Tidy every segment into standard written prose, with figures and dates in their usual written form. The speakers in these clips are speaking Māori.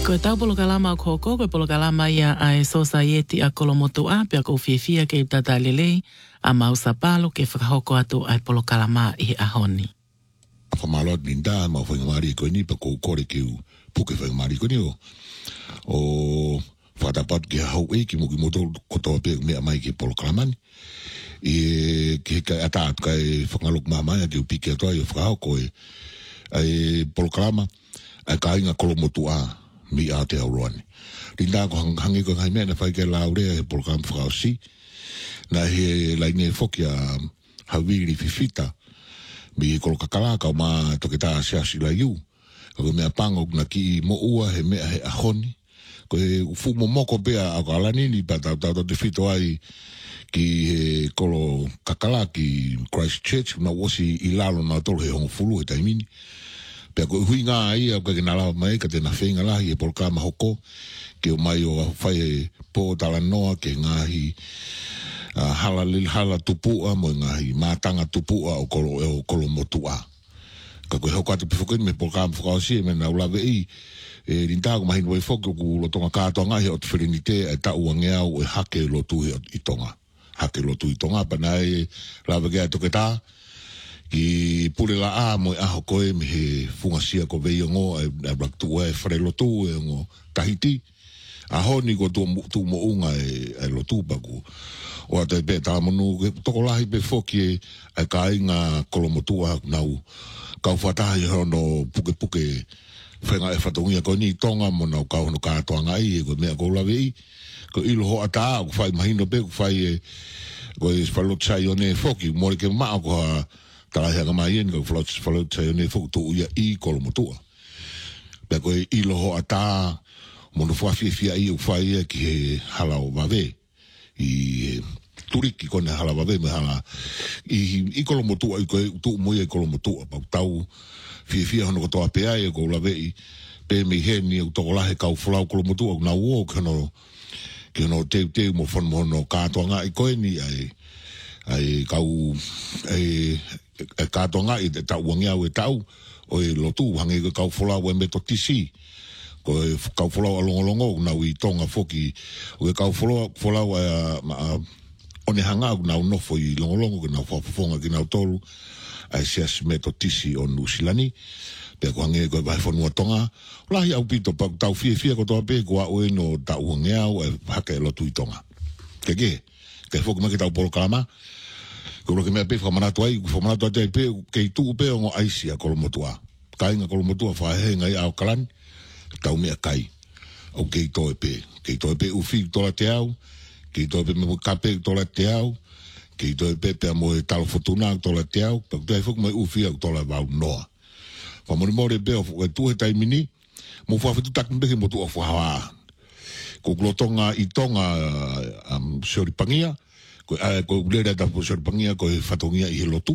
Ko tau polo kalama koko, ko polo kalama ia ai society a kolomotu a, pia ko fiafia ke tata lelei, a mausa palo ke whakahoko atu ai polo kalama I ahoni. Whamalot ninda, ma whaingamari ko ni, pa ko kore ki u puke whaingamari ko ni o whatapat ki hau e, ki muki moto kotoa pe mea mai ki polo kalamani. Ki heka ata atu kai whangalok mamaya ki u pike atoa I o whakahoko e polo kalama, ai ka inga kolomotu a, mi a te auroani. Rinda ko hangi ko ngai mea na whai ke laurea he polo kalama whakausi, na he laine whoki a hawiri fifita, mi kolo kakalaka o ma toke tā siasi la iu. Ko mea pango na ki mo ua he mea he ahoni. Ko he ufu mo moko pea a ko alanini pa tau te fito ai ki he kolo kakalaki Christchurch na wasi I lalo na tolo he hongo fulu he taimini. Pea ko hui ngā ai au kake nalawa mai ka te na whenga lahi e polkama hoko ke o mai o whai e po tala noa ke ngahi hala tupua mo ngahi matanga tupua o kolo motua. Ka koe hoko atu pifokini me polkama whakausi me na ulawe I rintago mahi nwai whoki ku lo tonga kātoa ngahi o te wherenite e tau angeau e hake lo tu I tonga. Hake lo tu I tonga pana e lawe gea toke tā ki pule la a mo aho koe me he fungasia ko vei ngo e raktua e whare lo tu e ngo Tahiti. Aho ni ko tu mo unga e lo tu paku. O ata pe ta monu toko lahi pe foki e ka inga kolomotua nau kau whatahi hono puke whenga e whatongia ko ni tonga mo nau kau hono kātoa ngai e ko mea ko lawe I ko ilo ho ata ko whai mahino pe ko whai ko e whalotsai o ne foki mori ke maa ko ha talahi anga mai en ko whalotsai o ne foki tu uia I kolomotua pe ko ilo ho ata mono whawhiawhia I o whai ki he halao mawe I turiki kone hala wawe me hala I kolomotua I koe tu moia I kolomotua pau tau fia hono kotoa pea e ko lawe I pe me he ni o toko lahe kau whalau kolomotua na uo ke hono teu mo whanu mono kātoa ngā I koe ni ai kau kātoa ngā I te tau wangiau e tau o e lotu hangi ko kau whalau e me to tisi ko kau whalau alongolongo na I tonga foki o e kau whalau one hangau na unofo I longolongo ki na whafonga ki na utolu ai sias me to tisi o Nusilani pe ko hange ko vai fonua tonga lahi au pito pa tau fia ko toa pe ko o no tau ngeau e hake lo tu tonga ke foki ma ki tau polo kalama ko lo ke me pe fa manatu ai fa manatu ai pe ke tu pe o aisia kolomotua kainga kolomotua fa he ngai au kalan tau mea kai o ke to pe u fi to la te au ke to pe me kape to la te au ke to pe pe mo e tal fortuna to la te au pa te fok mai u fi to la va noa pa mo pe o tu he tai mini mo fa fitu tak mbe mo tu o fa ko glotonga I tonga sori pangia ko lera da sori pangia ko fatongia I lotu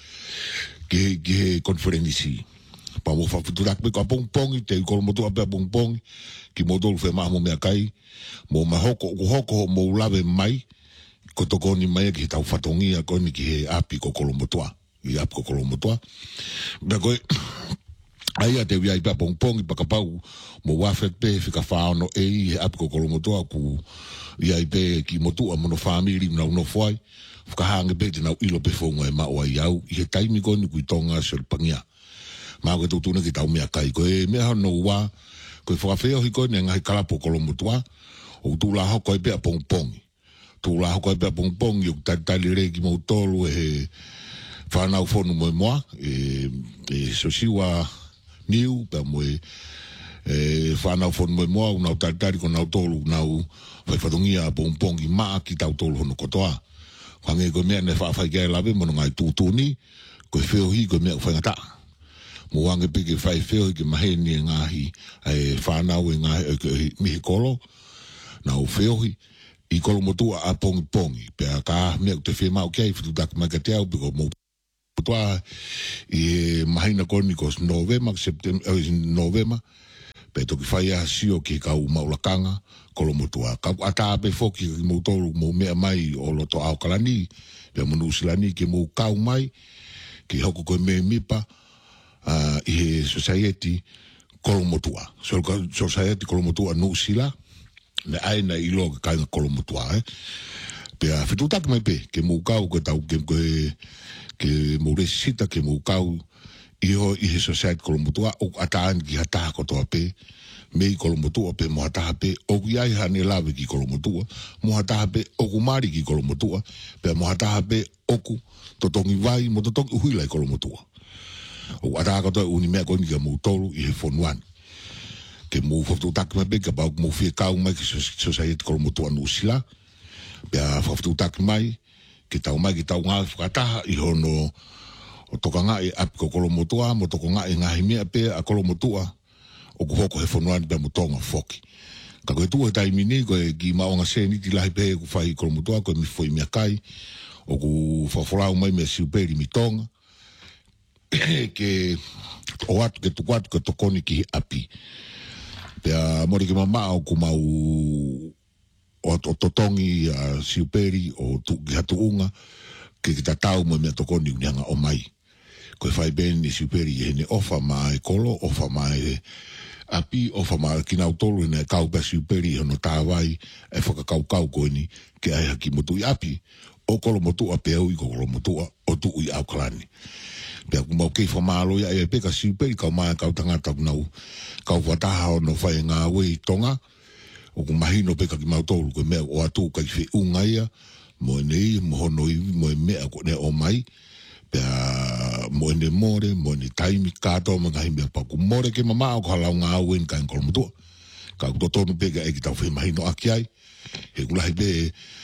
ke conference pa mo fa fitu tak ko pong te ko mo tu apa pong ki mo dol fe ma mo me kai mo ma hoko mo lave mai ko toko ni mai ki tau fatongia ko ni ki he api ko kolomotua I api ko kolomotua da ko ai ate vi ai pa pong pa kapau mo wafet pe fika fa no e api ko kolomotua ku ai pe ki motua mo no family no foi fika hange pe na ilo pe fonga ma o ai au I he taimi ko ni ku tonga sur pangia ma ko tu na ki tau me kai ko e me ha no wa ko fa feo hi ko ngai kala po kolomotua o tu la ho ko pe pong tu la ho ko pe pong yo tali re ki mo tolu e fa na fonu mo so siwa niu pa mo fa na fonu mo na tali ko na tolu na fa dongia pong I ma ki tau tolu no kotoa hange ko me ne fa ke la be mo ngai tu ni ko feo hi ko me fa ngata mo wange peke fai feo ki mahe ni ngahi ai whanau e ngahi mihi kolo na o feo I kolo motua a pongi pe a ka mea te whi mau kei fitu tak mai ka te au piko mo motua I mahina koni ko Novema pe toki whai a sio ki kau maulakanga kolo motua ka ata pe foki ki mo tolu mo mea mai o loto au kalani pe mo Nusilani ki mo kau mai ki hoko koe me mipa I he society kolomotua. So saya di kolomotua nusila, ne aina ilo ka kainga kolomotua, Pea whitutak mai pe, ke mukau ke tau ke mauresita ke mukau iho i he society kolomotua, o ataan ki hataha kotoa pe, mei kolomotua pe mo hataha pe, o iai hane lawe ki kolomotua, mo hataha pe oku mari ki kolomotua, pea mo hataha pe oku totongi vai mo totongi uhuila i kolomotua. O ataha kotoa uni mea koni ka mautolu i he fonuani. Ke mo whitutak mai pe, ka pau mo fie kau mai ki society kolomotua nusila, pea whaftutak mai, ki tau ngā whakataha i hono o toka ngā e api ko kolomotua, mo toko ngā e ngahi mea pēr a kolomotua, o ku hoko he whanuani pēr mo tonga whoki. Ka koe tua tai mini, koe ki maonga sēni ti lahi pēr ku whai kolomotua, koe mi whoi mea kai, o ku whawhorau mai mea siuperi mi tonga, ke o atu ke tuku atu ke tokoni ki he api. Pea mori ke mamao ku mau o totongi a siuperi o ki hatu unga ke ta tau mo mea tokoni unianga o mai. Koe whai ben ni siuperi e ne ofa mai kolo, ofa mai api, ofa mai kinau tolu ne kau pa siuperi hono tāwai e whakakau koe ni ke ai haki motu i api o kolo motu a peo i kolo motu o tu i au kalani. Pea kumau kei whamalo ia e peka siuperi kau mai kau tangata kunau kau wataha o no whai ngā wei tonga o ku mahino peka ki mautolu ko mea o atu kai whi unga ia mo nei mo hono i mo mea ko ne o mai pea mo ne more mo ne taimi kato mo ngahi mea pa ku more ke mama o halau ngā uen kain kolomutua ka ku tonu peka e ki tau whi mahino aki ai he kulahi pe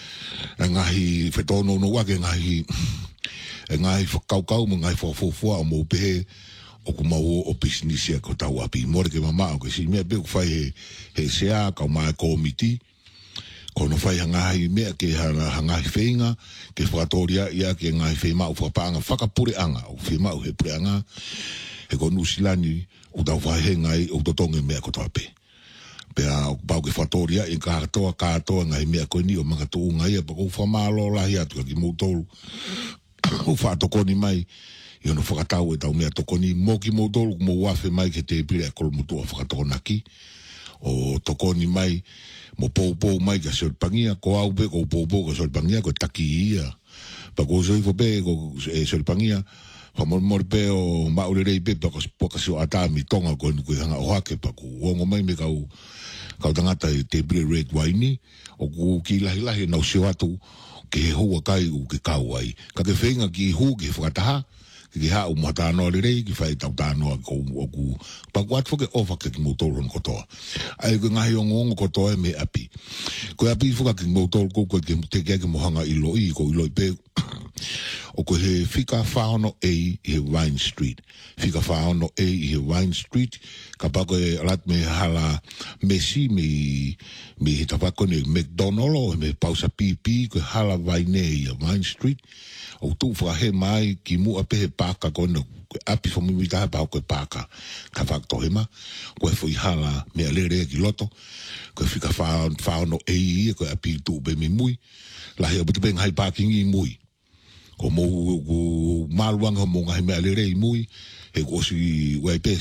ngahi whetono no wake ngahi whakaukau mo ngahi whafofua o mo pehe o ku mau o business ko tau api more ke mama o ke si mea pe ku whai he sea ka mai komiti kono whai hangahi mea ke hangahi whenga ke whakatoria ia ke ngai whema o whapanga whakapure anga o whema o he pure anga he konu silani o tau whai he ngai o totonge mea ko tau pe pea o pau ke whakatoria e katoa ngai mea koe ni o mga tuu ngai e pako whamalo lahi atu ka ki moutolu o whatokoni mai i ono whakatau e tau mea tokoni mo ki moutolu mo wafe mai ke te pire a kolomutua whakatokonaki o tokoni mai mo pou mai ka sorpangia ko au pe ko pou ka sorpangia ko taki ia pa ko so fo pe ko sorpangia pa mor pe o maurerei pe pa ko poka so ata mi tonga ko hanga o hake pa ko ngo mai me kau tangata te pire red wine o ku ki lahi na so atu ke hua kai u ke kau ai ka ke whenga ki hu ke whakataha ki ha o matano rei ki fai tau tano ko ku pa kwat fo ke ofa ke motor on kotoa ai ko ngai ongo kotoa me api ko api fo ke motor ko ke te ke mohanga ilo i ko ilo pe o ko he fika faono e Wine Street fika faono e Wine Street ka pa ko lat me hala mesi me tapako ne McDonald me pausa pipi ko hala Wine Street o tu fa he mai ki mu ape paka kono api fo mi ta pa ko paka ka fa to hema ko foi hala me alere ki loto ko fika fa no e ko api tu be mi mui la he but ben hai parking i mui ko mo malwang mo ngai me alere i mui e ko si we pe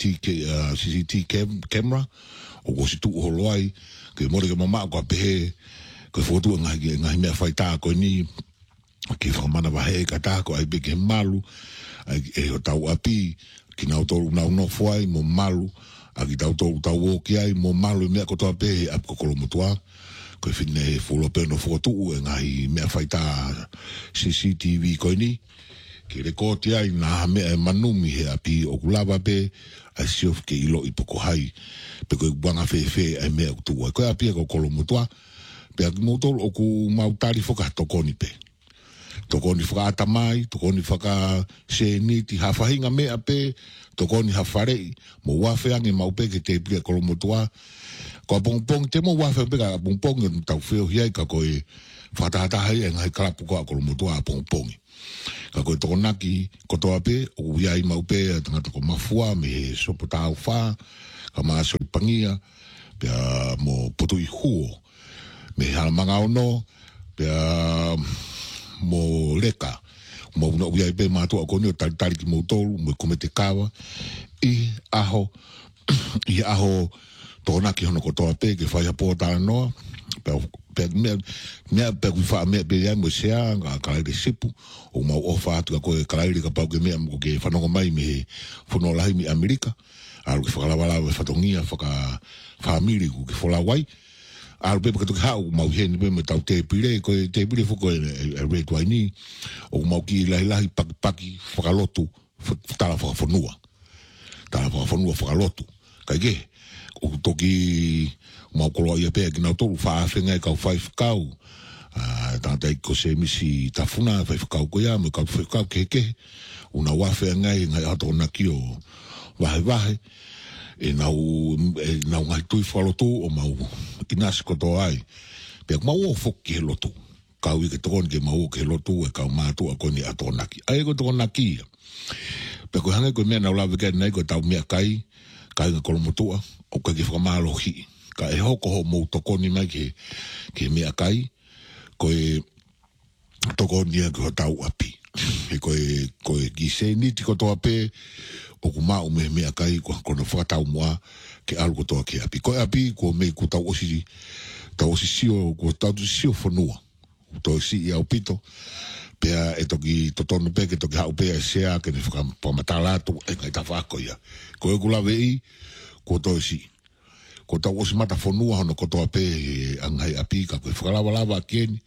CCTV camera o ko si tu holoi ke mo ke mama ko pe ko foto ngai me fa ta ko ni ke whamana wahe ka tāko ai beke malu e o tau api ki nau tolu nau no fuai mo malu a ki tau tolu tau woki ai mo malu mea kotoa pehe ap ko kolomotua ko whine e fulo peno fotu e ngai mea whaita CCTV koe ni ki rekoti ai nā mea e manumi he api o kulawa pe a siof ke ilo i poko hai pe koe wanga whewhe ai mea kutua koe api e ko kolomotua pe a ki motolo o ku mautari whoka tokoni pe tokoni whakaata mai, tokoni whaka seniti, hawhahinga mea pe, tokoni hawharei, mo wafe ange maupe ke te pia kolomotua, ko a pongpong, te mo wafe pe ka pongpong, tau whio hiai ka koe whatahatahi e ngai kalapu ko a kolomotua a pongpongi. Ka koe tokonaki, kotoa pe, o hiai maupe, tangata ko mafua, me sopo tau wha, ka maa soripangia, pia mo potui huo, me halamanga ono, pia mo leka mo no ia pe mato ko ni tali ki mo tolu mo komete kawa I aho I aho tōna ki hono kotoa pe ke whai hapo tāna noa. Mea pe kui wha mea pe iai mo sea ngā kalaire sipu. O mau ofa atu ka koe kalaire ka pau ke mea mo ke whanonga mai me he whono lahi mi Amerika. Aru ke whakalawala e whatongia whakamiri ku ke wholawai. Aru pepe katoki hau mau heni pe me tau te pire koe te pire whuko e red waini. O mau ki lahi paki whakalotu tala whakafonua. Tala whakafonua whakalotu. Kai ke, o toki mau koloa ia pēa ki nau tolu whaafenga e kau whai whakau. Tātai ko se misi tafuna whai whakau ko ia, mo kau whai whakau kehe. Una wafea ngai ato na ki o wahe. E nau ngai tui whalotu o mau inasi koto ai. Pea mau o whoki he lotu. Kau i ke tokoni ke mau o ke lotu e kau mātua koni ato naki. Ai ko toko naki ia. Pea koe hange koe mea nau lawe kai nei koe tau mea kai nga kolomotua, o kai ke whakamalo hi. Ka e hoko ho mou tokoni mai ke mea kai, koe tokoni a koe tau api. E koe ki se niti kotoa pe, o ku mau me mea kai, koe whakatau mua, ke alu kotoa ke api. Koe api, koe mei ku tau osi sio, koe tau sio whanua. Toi si i au pito, pea e toki totono pe, ke toki hau pea e sea, ke ne whakapamatalato, e ngai ta whako ia. Koe kulawe i, ko toi si. Ko tau osi mata whanua hono kotoa pe, angai api, ka koe whakalawalawa kieni,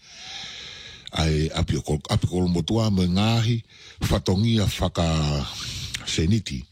ai api kolomotua, me ngahi, whatongia whaka seniti,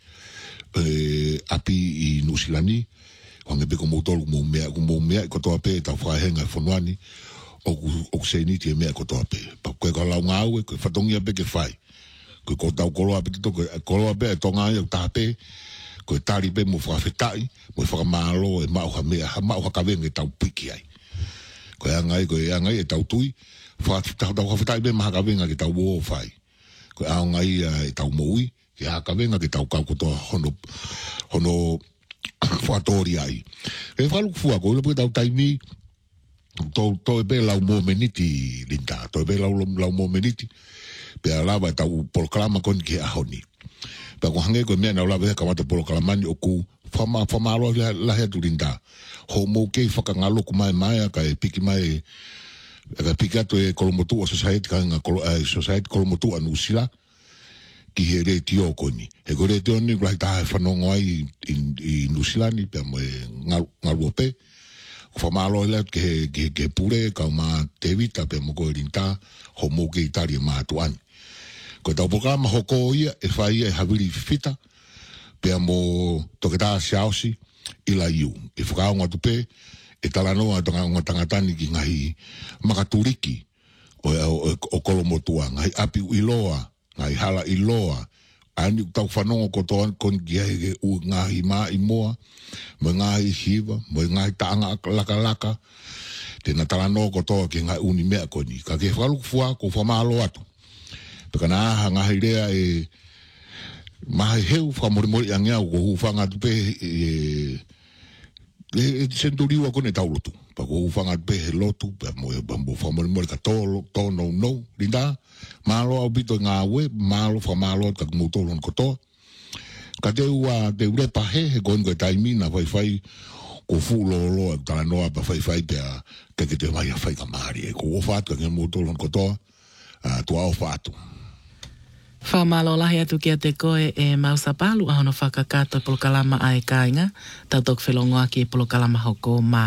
api i Nusilani, wange pe ko moutolu mou mea, kotoa pe, tau whakahenga whanuani, o seniti e mea kotoa pe. Pa koe ka lau ngāue, koe whatongia pe ke whai. Koe ko tau koloa pe tito, koe koloa pe e tonga ai au tape, koe tari pe mo whakawhetai, mo whakamalo e mauha mea, mauha kawenga e tau piki ai. Koe angai e tau tui, tau whakawhetai pe maha kawenga ke tau uo whai. Koe angai e tau moui, ke ha kawenga ke tau kau kotoa hono whatori ai. E whalukufua koe, ilo pe tau taimi, to e pe lau mo meniti linda, to e pe lau mo meniti, pe a lava e tau polokalama koni ke ahoni. Pe ko hange ko mea na lava e kamata polokalamani o ku whamaro lahe atu linda. Ho mo kei whakangalo ku mai ka e piki mai, ka piki atu e kolomotua society ka nga society kolomotua nusila, ki he rei tio koni. E ko rei tio ni kula hita hae whanongo ai i nusilani, pe mo e ngalu ope, whamalo ila ke pure, ka ma te vita, pe mo koe rinta, ho mo kei tari e mātuani. Ko tau pokama hoko ia, e whai e hawiri fita, pe mo toke tā siaosi, ila iu. E whakaonga tupe, e talanoa ngā tangatani ki ngahi makaturiki, o kolomotua, ngahi api iloa, ngahi hala iloa, ani tau whanongo kotoan kon ki hege u ngahi maa i moa, mo ngahi hiva, mo ngahi taanga laka, tēnā talanoa kotoa ki ngahi uni mea koni. Ka ke whalukufua ko whamalo atu. Peka nā aha ngahi rea e mahi heu whamorimori angeau ko hufanga tupe e senturiua kone taulotu. Pa ko hufanga tupe he lotu, pa mo whamorimori ka tōno no, rinda, malo au bito ngā ue, malo whamalo ka kumutolon kotoa. Ka te ua te urepa he koen koe taimi na whai ko fūlolo e tala noa pa whai pia ke te mai a whai ka maari e ko ofatu ka kumutolon kotoa, tua ofatu. Whamalo lahi atu kia te koe e Mausapalu ahono whakakato polokalama ai kāinga, tautok whelongoa ki polokalama hoko mā.